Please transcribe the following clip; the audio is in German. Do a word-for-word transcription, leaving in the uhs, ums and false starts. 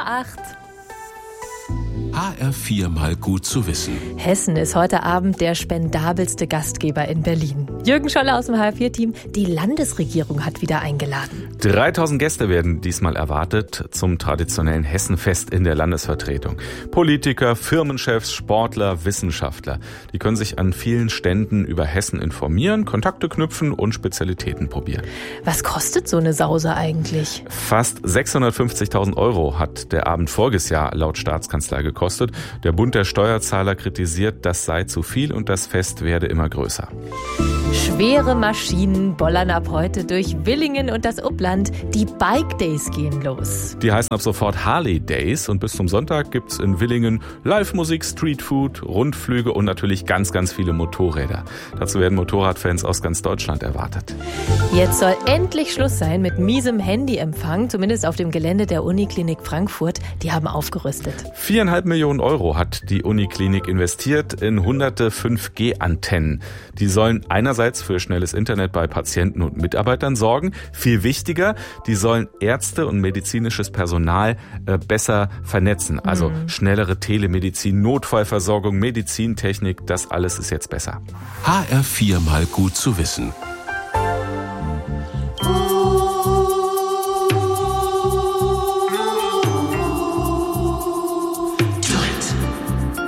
acht. H R vier mal gut zu wissen. Hessen ist heute Abend der spendabelste Gastgeber in Berlin. Jürgen Scholle aus dem H R vier Team, die Landesregierung hat wieder eingeladen. dreitausend Gäste werden diesmal erwartet zum traditionellen Hessenfest in der Landesvertretung. Politiker, Firmenchefs, Sportler, Wissenschaftler. Die können sich an vielen Ständen über Hessen informieren, Kontakte knüpfen und Spezialitäten probieren. Was kostet so eine Sause eigentlich? Fast sechshundertfünfzigtausend Euro hat der Abend voriges Jahr laut Staatskanzlei gekostet. Der Bund der Steuerzahler kritisiert, das sei zu viel und das Fest werde immer größer. Schwere Maschinen bollern ab heute durch Villingen und das Upland. Die Bike Days gehen los. Die heißen ab sofort Harley Days und bis zum Sonntag gibt's in Villingen Live-Musik, Streetfood, Rundflüge und natürlich ganz, ganz viele Motorräder. Dazu werden Motorradfans aus ganz Deutschland erwartet. Jetzt soll endlich Schluss sein mit miesem Handyempfang, zumindest auf dem Gelände der Uniklinik Frankfurt. Die haben aufgerüstet. Viereinhalb Millionen Euro hat die Uniklinik investiert in hunderte fünf G Antennen. Die sollen einerseits für schnelles Internet bei Patienten und Mitarbeitern sorgen. Viel wichtiger, die sollen Ärzte und medizinisches Personal äh, besser vernetzen. Also mhm. schnellere Telemedizin, Notfallversorgung, Medizintechnik, das alles ist jetzt besser. H R vier mal gut zu wissen. Oh.